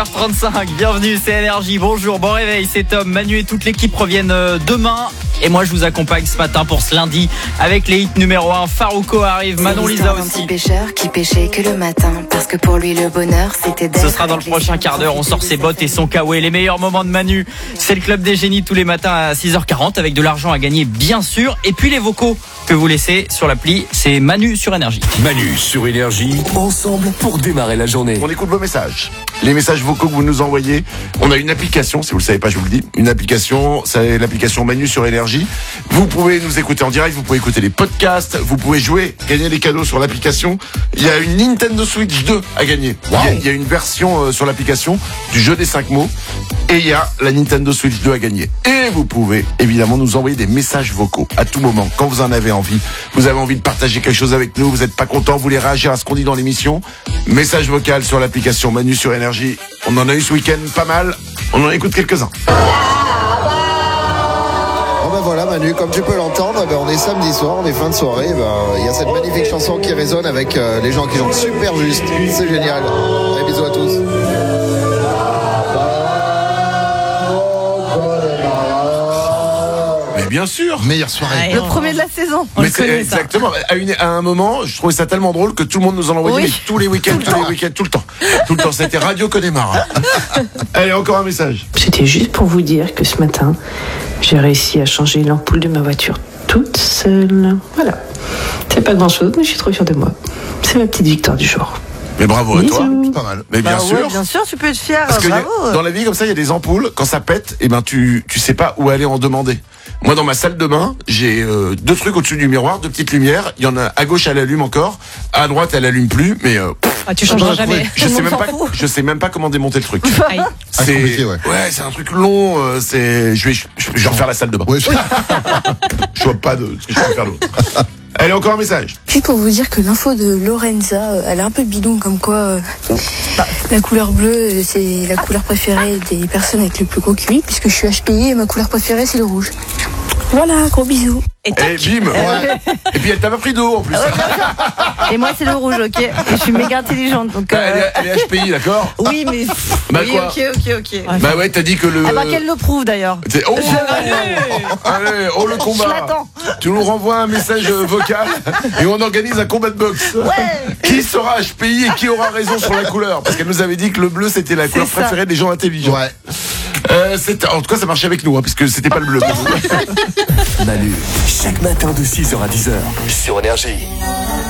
35, bienvenue, c'est Énergie, bonjour, bon réveil, c'est Tom, Manu et toute l'équipe reviennent demain. Et moi je vous accompagne ce matin pour ce lundi avec les hits numéro 1. Farouko arrive, Manon Lisa aussi. Petit pêcheur qui pêchait que le matin parce que pour lui le bonheur c'était d'être. Ce sera dans le prochain quart d'heure, on sort ses bottes et son kawaii. Les meilleurs moments de Manu, c'est le club des génies tous les matins à 6h40 avec de l'argent à gagner bien sûr. Et puis les vocaux que vous laissez sur l'appli, c'est Manu sur Énergie. Manu sur Énergie, ensemble pour démarrer la journée. On écoute vos messages. Les messages vocaux que vous nous envoyez. On a une application, si vous le savez pas, je vous le dis. Une application, c'est l'application Manu sur Énergie. Vous pouvez nous écouter en direct, vous pouvez écouter les podcasts, vous pouvez jouer, gagner des cadeaux sur l'application. Il y a une Nintendo Switch 2 à gagner. Wow. Il y a une version sur l'application du jeu des 5 mots. Et il y a la Nintendo Switch 2 à gagner. Et vous pouvez évidemment nous envoyer des messages vocaux à tout moment, quand vous en avez envie. Vous avez envie de partager quelque chose avec nous, vous n'êtes pas content, vous voulez réagir à ce qu'on dit dans l'émission. Message vocal sur l'application Manu sur Énergie. On en a eu ce week-end pas mal. On en écoute quelques-uns. Voilà Manu, comme tu peux l'entendre, on est samedi soir, on est fin de soirée, il y a cette magnifique chanson qui résonne avec les gens qui chantent super juste, c'est génial. Et bisous à tous. Mais bien sûr, meilleure soirée. Le premier de la saison. Mais c'est exactement. À un moment, je trouvais ça tellement drôle que tout le monde nous en envoyait tous les week-ends, tout le temps. Tout le temps, c'était Radio Connemara. Allez, encore un message. C'était juste pour vous dire que ce matin, j'ai réussi à changer l'ampoule de ma voiture toute seule. Voilà. C'est pas grand-chose, mais je suis trop sûre de moi. C'est ma petite victoire du jour. Mais bravo à toi, c'est pas mal. Mais bien sûr. Ouais, bien sûr, tu peux être fier. Parce que bravo. dans la vie comme ça, il y a des ampoules. Quand ça pète, tu sais pas où aller en demander. Moi, dans ma salle de bain, j'ai 2 trucs au-dessus du miroir, 2 petites lumières. Il y en a à gauche, elle allume encore. À droite, elle allume plus. Mais tu changeras jamais. Je sais même pas comment démonter le truc. C'est compliqué, ouais. C'est un truc long. Je vais refaire la salle de bain. Ouais, Je vois pas de ce que je peux faire d'autre. Allez, encore un message. Juste pour vous dire que l'info de Lorenza, elle est un peu bidon, comme quoi la couleur bleue, c'est la couleur préférée des personnes avec le plus gros QI, puisque je suis HPI et ma couleur préférée, c'est le rouge. Voilà, gros bisous. Et bim. Et puis elle t'a pas pris d'eau en plus. Et moi c'est le rouge, ok. Et je suis méga intelligente, donc. Elle est HPI, d'accord. Oui, mais. Bah oui, quoi ok. Bah ouais, t'as dit que le. Ah bah qu'elle le prouve d'ailleurs. Allez, le combat. Je l'attends. Tu nous renvoies un message vocal et on organise un combat de boxe. Ouais. Qui sera HPI et qui aura raison sur la couleur? Parce qu'elle nous avait dit que le bleu c'était la couleur préférée des gens intelligents. Ouais. En tout cas, ça marchait avec nous, puisque c'était pas le bleu. Manu, chaque matin de 6h à 10h sur Énergie.